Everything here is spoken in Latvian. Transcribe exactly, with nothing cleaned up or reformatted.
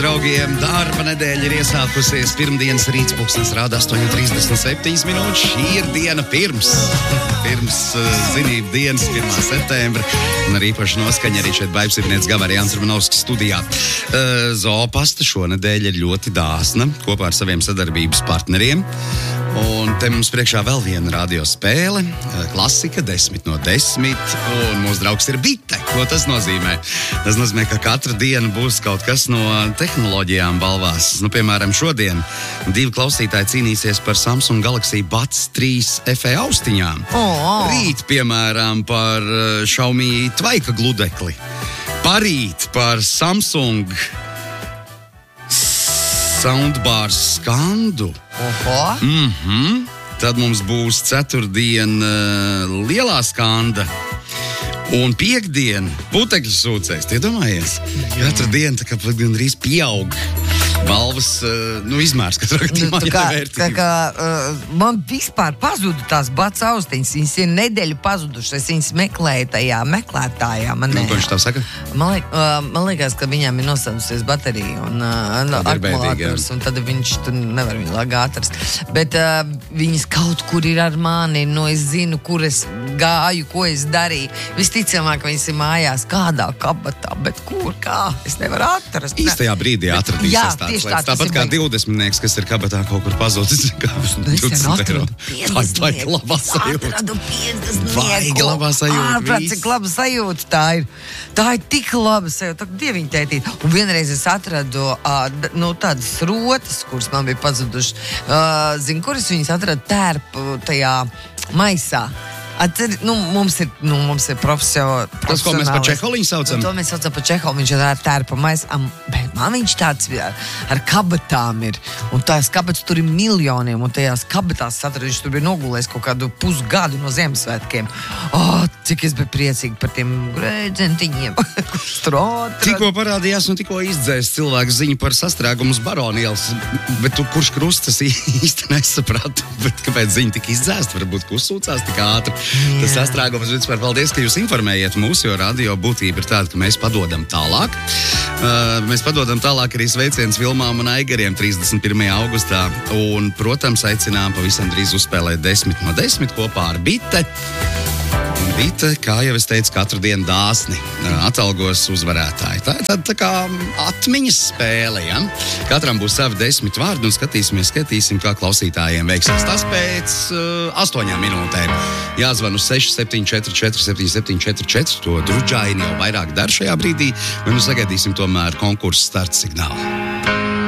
draugiem, darba nedēļa ir iesākusies. Pirmdienas rīts pulkstens rāda astoņi trīsdesmit septiņas minūtes. Šī ir diena pirms, pirms uh, zinību dienas, pirmā septembra. Un ar īpaši noskaņa arī šeit baibsirnieks Gavari Jānis Romanovskis studijā. Uh, Zoopasta šonedēļ ir ļoti dāsna kopā ar saviem sadarbības partneriem. Un te mums priekšā vēl viena radiospēle, klasika, desmit no desmit, un mūsu draugs ir Bite. Ko tas nozīmē? Tas nozīmē, ka katra diena būs kaut kas no tehnoloģijām balvās. Nu, piemēram, šodien divi klausītāji cīnīsies par Samsung Galaxy Buds trīs F E austiņām. Oh. Rīt, piemēram, par Xiaomi tvaika gludekli. Parīt par Samsung soundbar skandu. Oho. Mhm. Tad mums būs ceturtdien uh, lielā skanda. Un piekdien putekļu sūcējs. Tie domājies? Katru dienu tā kā gandrīz pieaug. Balvas, uh, nu, izmērs katrā gadījumā Nu, tā kā, tā jāvērtība. kā uh, man vispār pazuda tās Buds austiņas. Viņas ir nedēļu pazudušas. Viņas meklēja tajā meklētājā. Man, Nu, ko viņš tā saka? man, liek, uh, man liekas, ka viņām ir nosēdusies baterija un uh, no, Tad ir bēdīgi, akumulators. Un tad viņš tur nevar viņu lagā atrast. Bet uh, viņas kaut kur ir ar mani. Nu, es zinu, kur es gāju, ko es darīju. Visticamāk, viņas ir mājās kādā kabatā. Bet kur, kā? Es nevaru atrast. Īstajā brīdī atradīsies Jā, tāds tieši lietas. tā, tas Tāpat ir kā baigi. divdesmitnieks, kas ir kabatā kaut kur pazudis. Es eiro. Tā ir labā sajūta. Atradu piecdesmit Baigi labā sajūta, Ārprāt, viss. cik laba sajūta tā ir. Tā ir tik laba sajūta. Tā dieviņ tētīt. Un vienreiz es atradu uh, d- nu, tādas rotas, kuras man bija pazudušas. Uh, zinu, kuras viņas atradu tērpu tajā maisā. Atcer, nu, mums ir, nu, mums ir profesio, Tas, ko mēs par profesionālais- čeholiņu saucam? To mēs saucam par čeholiņu. Viņš ir ar tērpu maisa. Bet man viņš tāds ar, ar kabatām ir. Un tās kabatas tur ir miljoniem. Un tajās kabatās atradu, viņš tur bija nogulējis kaut kādu pusgadu no Ziemassvētkiem. Oh, cik es biju priecīgi par tiem grēdzentiņiem. Tur atradu. Tikko parādījās un tikko izdzēs cilvēku ziņu par sastrēgumu uz Baronielas, bet tu kurš krustas īsti nesapratu, bet kāpēc ziņa tika izdzēsta, varbūt uzsūcās tik ātri. Jā. Tas sastrēgums, vispār paldies, ka jūs informējat mūs, jo radio būtība ir tāda, ka mēs padodam tālāk. Uh, mēs padodam tālāk arī sveiciens Vilmām un Aigariem trīsdesmit pirmajā augustā un, protams, aicinām pavisam drīz uzspēlēt desmit no desmit kopā ar Bite. Bite, kā jau es teicu, katru dienu dāsni atalgos uzvarētāji. Tā ir tāda tā kā atmiņas spēle, ja? Katram būs savi desmit vārdi un skatīsimies, skatīsim, kā klausītājiem veiksies. Tas pēc uh, astoņām minūtēm. Jāzvan uz seši septiņi četri četri septiņi septiņi četri četri. To Druģaini jau vairāk dar šajā brīdī, un nu sagaidīsim tomēr konkursu starta signālu.